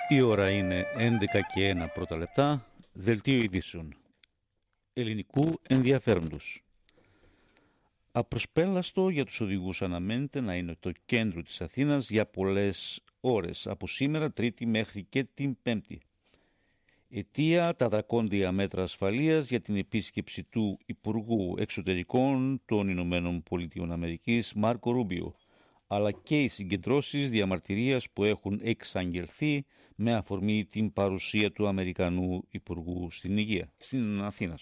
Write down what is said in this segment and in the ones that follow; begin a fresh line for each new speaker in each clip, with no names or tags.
Η ώρα είναι 11 και 1 πρώτα λεπτά, δελτίο ειδήσεων. Ελληνικού ενδιαφέροντος. Απροσπέλαστο για τους οδηγούς αναμένεται να είναι το κέντρο της Αθήνας για πολλές ώρες, από σήμερα Τρίτη μέχρι και την Πέμπτη. Αιτία τα δρακόντια μέτρα ασφαλείας για την επίσκεψη του Υπουργού Εξωτερικών των Ηνωμένων Πολιτειών Αμερικής, Μάρκο Ρούμπιο, αλλά και οι συγκεντρώσεις διαμαρτυρίας που έχουν εξαγγελθεί με αφορμή την παρουσία του Αμερικανού Υπουργού στην Αθήνα.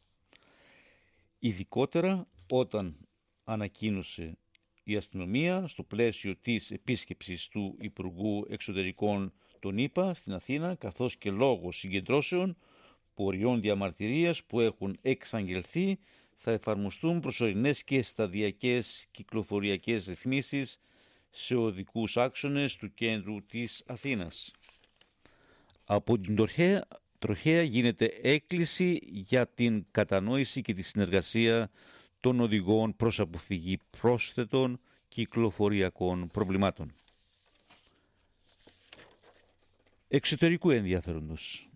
Ειδικότερα όταν ανακοίνωσε η αστυνομία στο πλαίσιο της επίσκεψης του Υπουργού Εξωτερικών των ΗΠΑ στην Αθήνα, καθώς και λόγω συγκεντρώσεων ποριών διαμαρτυρίας που έχουν εξαγγελθεί, θα εφαρμοστούν προσωρινές και σταδιακές κυκλοφοριακές ρυθμίσεις σε οδικούς άξονες του κέντρου της Αθήνας. Από την τροχέα γίνεται έκκληση για την κατανόηση και τη συνεργασία των οδηγών προς αποφυγή πρόσθετων κυκλοφοριακών προβλημάτων. Εξωτερικού ενδιαφέροντος.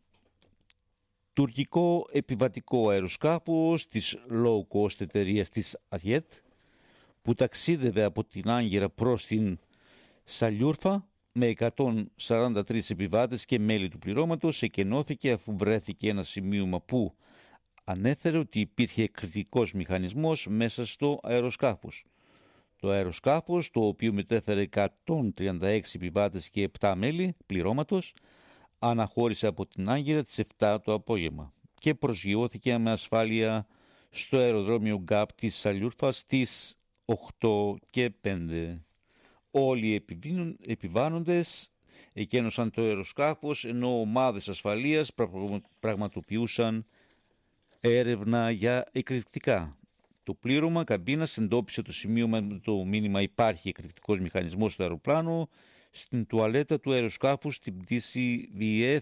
Τουρκικό επιβατικό αεροσκάφος της low cost εταιρείας της Ajet, που ταξίδευε από την Άγκυρα προς την Σαλιούρφα με 143 επιβάτες και μέλη του πληρώματος, εκενώθηκε αφού βρέθηκε ένα σημείωμα που ανέφερε ότι υπήρχε κριτικός μηχανισμός μέσα στο αεροσκάφος. Το αεροσκάφος, το οποίο μετέφερε 136 επιβάτες και 7 μέλη πληρώματος, αναχώρησε από την Άγκυρα τις 7 το απόγευμα και προσγειώθηκε με ασφάλεια στο αεροδρόμιο Γκάπ της Σαλιούρφας στις 8 και 5. Όλοι οι επιβάνοντες εκένωσαν το αεροσκάφος, ενώ ομάδες ασφαλείας πραγματοποιούσαν έρευνα για εκρηκτικά. Το πλήρωμα καμπίνας εντόπισε το σημείο με το μήνυμα «Υπάρχει εκρηκτικός μηχανισμός στο αεροπλάνο» στην τουαλέτα του αεροσκάφους στην πτήση VF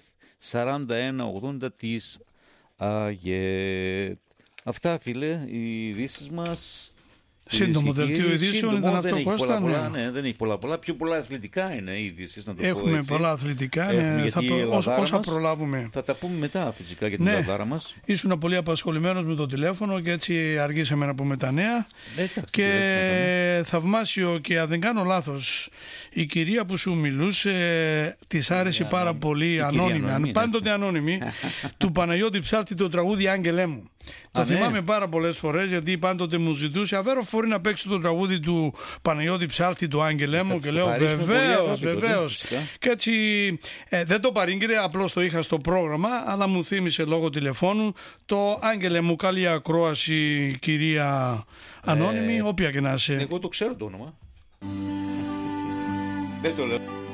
4180 της Ajet. Αυτά, φίλε, οι ειδήσεις μας.
Σύντομο δελτίο ειδήσεων ήταν αυτό, Κώστα.
Ναι, δεν έχει πολλά. Πιο πολλά αθλητικά είναι οι ειδήσεις, να το
Έχουμε
πω έτσι.
πολλά αθλητικά. Όσα προλάβουμε.
Θα τα πούμε μετά φυσικά για την λαδάρα μας.
Ήσουν πολύ απασχολημένος με το τηλέφωνο και έτσι αργήσαμε να πούμε τα νέα. Και θαυμάσιο, και αν δεν κάνω λάθος, η κυρία που σου μιλούσε της άρεσε πάρα πολύ, ανώνυμη, πάντοτε ανώνυμη, του Παναγιώτη Ψάλτη το τραγούδι «Άγγελέ μου». Το θυμάμαι πάρα πολλές φορές, γιατί πάντοτε μου ζητούσε «Αβέρο, μπορεί να παίξει το τραγούδι του Παναγιώτη Ψάλτη, το «Άγγελέ μου», και λέω βεβαίως. Και έτσι δεν το παρήγγειλε, απλώς το είχα στο πρόγραμμα, αλλά μου θύμισε λόγω τηλεφώνου το «Άγγελέ μου». Καλή ακρόαση, κυρία ανώνυμη, όποια και να είσαι.
Εγώ το ξέρω το όνομα. Δεν το λέω.